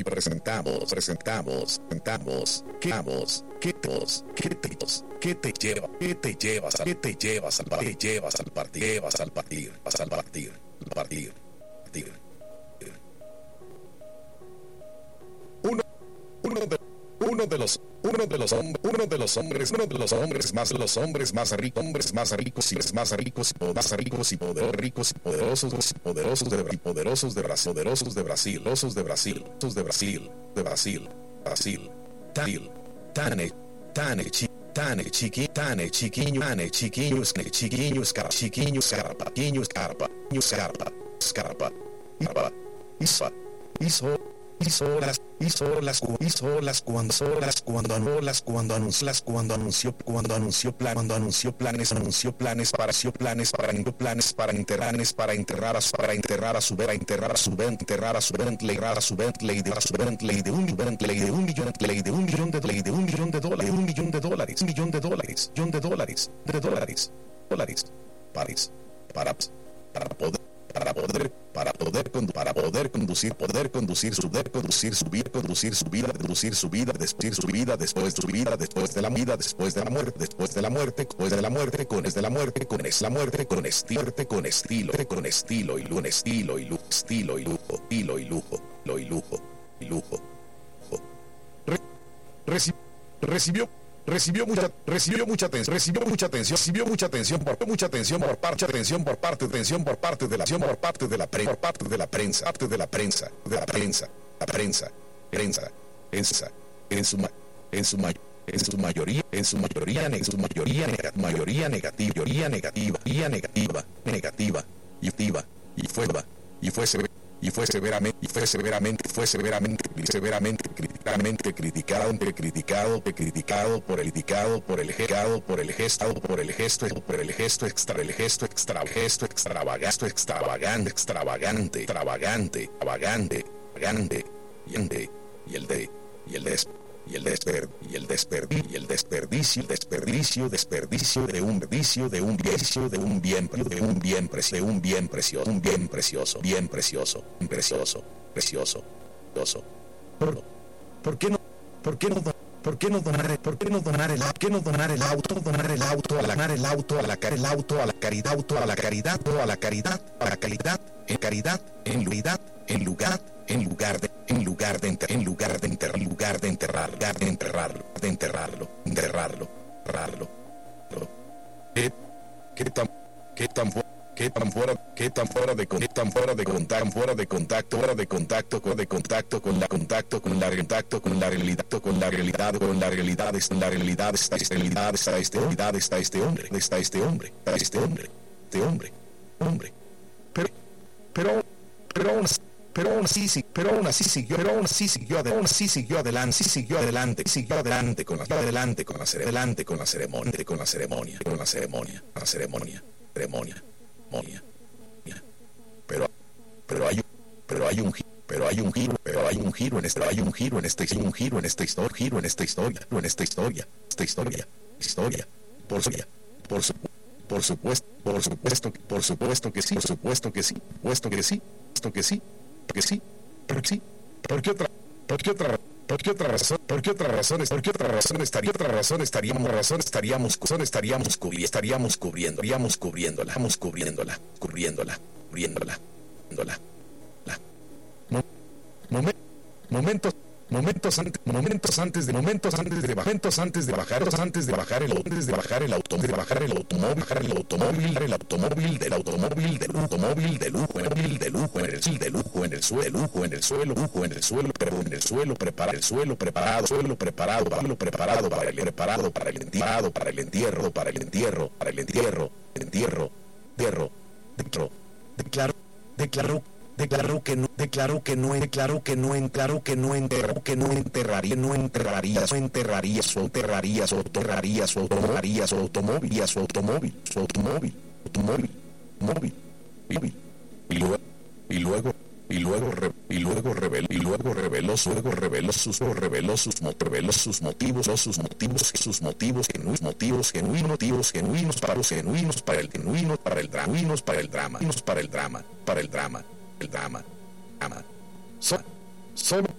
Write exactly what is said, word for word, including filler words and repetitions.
y presentamos, presentamos, presentamos, ¿qué vamos? ¿Qué tos? ¿Qué te tos? ¿Qué te lleva? ¿Qué te llevas? ¿Qué te llevas al partir? Llevas al partir, llevas al partir, vas al partir, partir, partir. Uno, uno de, uno de los, uno de los hombres, uno de los hombres, uno de los hombres más, los hombres más ricos, hombres más ricos y más ricos y más ricos y poderosos, ricos y poderosos, poderosos de Brasil, poderosos de Brasil, poderosos de Brasil, poderosos de Brasil, poderosos de Brasil, de Brasil, Brasil, Brasil, tane, tane, chi, tane, chiqui, tane, chiquiño, tane, chiquiños, chiquiños, scarpa, chiquiños, scarpa, chiquiños, scarpa, scarpa, scarpa, scarpa, isa, iso, hizo las hizo las hizo las cuando solas cuando anulas cuando anunció cuando anunció cuando anunció plan cuando anunció planes anunció planes para anunció planes para planes para enterranes para enterrar a para enterrar a su vera enterrar a su vent enterrar a su Bentley a su Bentley de su Bentley de un Bentley de un millón de un millón de de un millón de dólares un millón de dólares un millón de dólares millón de dólares de dólares dólares París para para poder para poder para poder para poder conducir poder conducir su poder conducir su vida conducir su vida conducir su vida después su vida después su vida después de la vida después de la muerte después de la muerte después de la muerte con es de la muerte con es la muerte con estilo con estilo con estilo y un estilo y lujo estilo y lujo estilo y lujo lo y lujo y lujo recibió Recibió mucha, recibió mucha atención, recibió mucha atención, recibió mucha atención por mucha atención por parte, atención por parte, atención por parte de la, por parte de la prensa, por parte de la prensa, parte de la prensa, de la prensa, la prensa, prensa, prensa, en su, en su mayoría, en su mayoría, en su mayoría, en su mayoría, mayoría negativa, mayoría negativa, mayoría negativa, negativa, y activa, y fue, y fue severa. Y fue severamente, y fue severamente, fue severamente, severamente, críticamente criticado, criticado, criticado por el criticado, por el gesto, por el gesto, por el gesto, por el gesto extra, el gesto extra, gesto extravagante, extravagante, extravagante, extravagante, extravagante, extravagante, y el de, y el de, y el de y el desper y el desperdicio y el desperdicio desperdicio desperdicio de un desperdicio de un vicio de un bien de un bien precioso de un bien precioso un bien precioso bien precioso precioso precioso precioso por, ¿por qué no por qué no ¿Por qué no donar, por qué no donar el, por qué no donar el auto, donar el auto, a la, donar el auto, a la, el auto, a la caridad, auto, a la caridad, a la caridad, a la caridad, en caridad, en lugar, en lugar, en lugar de, en lugar de, en lugar de enterrar, en lugar de enterrar, lugar de enterrarlo, de enterrarlo, enterrarlo, enterrarlo, ¿Qué, qué tan, qué tan qué tan fuera, qué tan fuera de, qué tan fuera de contacto, fuera de contacto, fuera de contacto, con de contacto con la contacto con la contacto con la realidad, con la realidad, con la realidad, con la realidad está esta realidad, está este realidad, está este hombre, está este hombre, está este hombre, este hombre, hombre, pero, pero, pero aún pero aún así sí, pero aún así siguió, pero aún así siguió adelante, aún así siguió adelante, sí siguió adelante, siguió adelante con la, adelante con la adelante con la ceremonia, con la ceremonia, con la ceremonia, la ceremonia, ceremonia. Pero, pero hay, pero hay un, pero hay un giro, pero hay un giro en este, hay un giro en este, un giro en esta historia, giro en esta historia, en esta historia, esta historia, historia, por historia, por su, por supuesto, por supuesto, por supuesto que sí, por supuesto que sí, puesto que sí, puesto que sí, porque sí, porque sí, porque otra, porque otra. ¿Por qué otra razón? ¿Por qué otra razón? ¿Por qué otra razón estaría? Otra razón estaríamos, razón estaríamos, razón estaríamos cubriendo, estaríamos cubriendo, estaríamos cubriéndola, estamos cubriéndola, cubriéndola, cubriéndola, cubriéndola, la. Moment, momentos, momentos antes, momentos antes de, momentos antes de, momentos antes de bajar, antes de bajar el, antes de bajar el automóvil, de bajar el automóvil, bajar el automóvil, el automóvil del automóvil del automóvil de lujo, el de lujo, en el de lujo, en el suelo, lujo, en el suelo, lujo, en el suelo, pero en el suelo preparado, el suelo preparado, suelo preparado, suelo preparado para el preparado para el entierro, para el entierro, para el entierro, para el entierro, entierro, entierro, dentro, declaró, declaró declaró que no declaró que no declaró que no declaró que no enterró que no enterraría no enterraría su enterraría su enterraría su enterraría su enterraría su automóvil su automóvil su automóvil automóvil móvil y luego y luego y luego y luego reveló y luego reveló luego reveló sus reveló sus reveló sus motivos o sus motivos sus motivos genuinos motivos genuinos motivos genuinos para los genuinos para el genuino para el drama genuinos para el drama para el drama para el drama el drama, drama, solo, solo,